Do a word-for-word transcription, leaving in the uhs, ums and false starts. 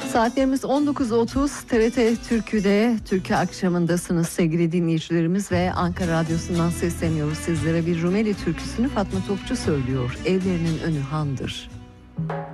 Saatlerimiz on dokuz otuz. T R T Türkü'de Türkü akşamındasınız sevgili dinleyicilerimiz ve Ankara Radyosu'ndan sesleniyoruz sizlere. Bir Rumeli türküsünü Fatma Topçu söylüyor. Evlerinin önü handır.